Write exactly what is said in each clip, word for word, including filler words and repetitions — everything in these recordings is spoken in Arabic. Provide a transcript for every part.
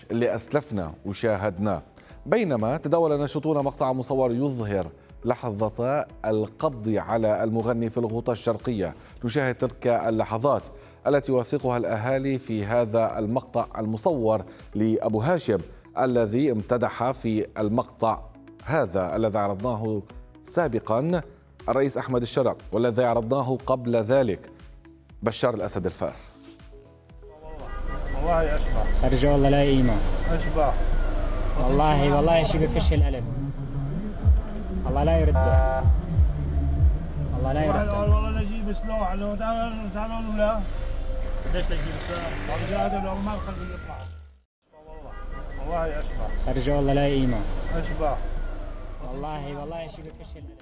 البرنامج اللي أسلفنا وشاهدناه، بينما تداول ناشطون مقطع مصور يظهر لحظة القبض على المغني في الغوطة الشرقية. نشاهد تلك اللحظات التي يوثقها الأهالي في هذا المقطع المصور لأبو هاشم الذي امتدح في المقطع هذا الذي عرضناه سابقا الرئيس أحمد الشرع والذي عرضناه قبل ذلك بشار الأسد الفار. والله أشبه خرج والله لا قيمة أشبه والله والله شي بفش القلب. الله لا يرده، الله لا يرده. والله نجيب سلاح لو تعالوا تعالوا ولا ليش تجيب سلاح؟ والله لو ما خلوا يطلعوا. والله والله أشبه خرج والله لا قيمة أشبه والله والله شي بفش القلب.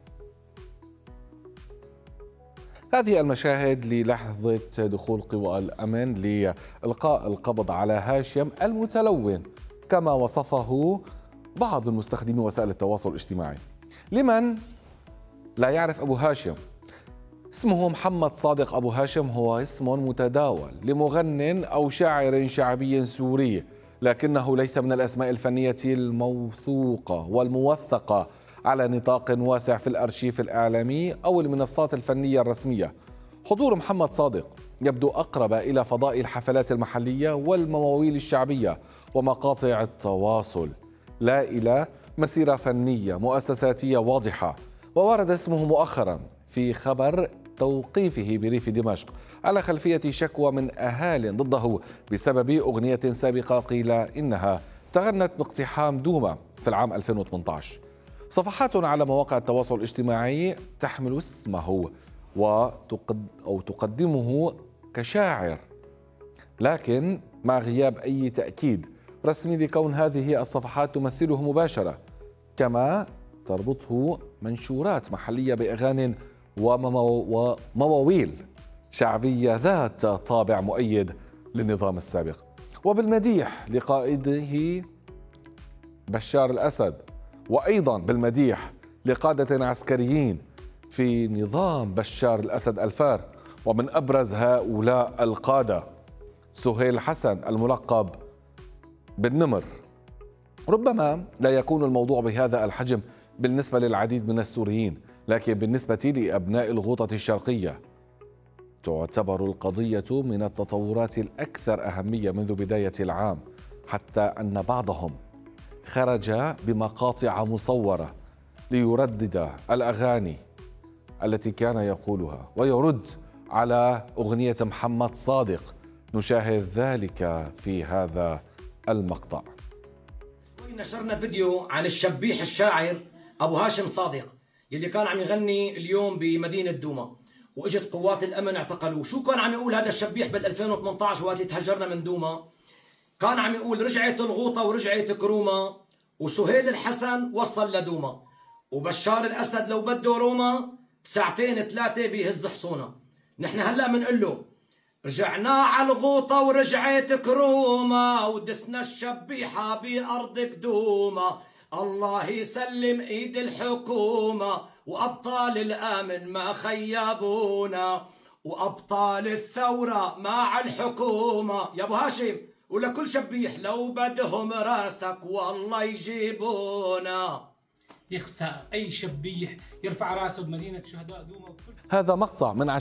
هذه المشاهد للحظة دخول قوى الأمن لإلقاء القبض على هاشم المتلون كما وصفه بعض المستخدمي وسائل التواصل الاجتماعي. لمن لا يعرف أبو هاشم، اسمه محمد صادق. أبو هاشم هو اسم متداول لمغن أو شاعر شعبي سوري، لكنه ليس من الأسماء الفنية الموثوقة والموثقة على نطاق واسع في الأرشيف الإعلامي أو المنصات الفنية الرسمية. حضور محمد صادق يبدو أقرب إلى فضاء الحفلات المحلية والمواويل الشعبية ومقاطع التواصل، لا إلى مسيرة فنية مؤسساتية واضحة. وورد اسمه مؤخرا في خبر توقيفه بريف دمشق على خلفية شكوى من أهال ضده بسبب أغنية سابقة قيل إنها تغنت باقتحام دوما في العام ألفين وثمانية عشر. صفحات على مواقع التواصل الاجتماعي تحمل اسمه وتقد أو تقدمه كشاعر، لكن مع غياب أي تأكيد رسمي لكون هذه الصفحات تمثله مباشرة، كما تربطه منشورات محلية بأغاني ومواويل شعبية ذات طابع مؤيد للنظام السابق، وبالمديح لقائده بشار الأسد، وأيضا بالمديح لقادة عسكريين في نظام بشار الأسد الفار. ومن أبرز هؤلاء القادة سهيل حسن الملقب بالنمر. ربما لا يكون الموضوع بهذا الحجم بالنسبة للعديد من السوريين، لكن بالنسبة لأبناء الغوطة الشرقية تعتبر القضية من التطورات الأكثر أهمية منذ بداية العام، حتى أن بعضهم خرج بمقاطع مصورة ليردد الأغاني التي كان يقولها ويرد على أغنية محمد صادق. نشاهد ذلك في هذا المقطع. نشرنا فيديو عن الشبيح الشاعر أبو هاشم صادق يلي كان عم يغني اليوم بمدينة دوما، واجت قوات الأمن اعتقلوه. شو كان عم يقول هذا الشبيح بال ألفين وثمانية عشر وقت تهجرنا من دوما؟ كان عم يقول رجعت الغوطة ورجعت كروما، وسهيل الحسن وصل لدوما، وبشار الأسد لو بده روما بساعتين ثلاثة بيهز حصونا. نحن هلا بنقول له رجعنا على الغوطة ورجعت كروما، ودسنا الشبيحة بأرض دوما. الله يسلم ايد الحكومة، وأبطال الأمن ما خيبونا، وأبطال الثورة مع الحكومة. يا أبو هاشم ولكل شبيح لو بدهم راسك والله يجيبونا. يخسى أي شبيح يرفع راسه بمدينة شهداء دوما. هذا مقطع من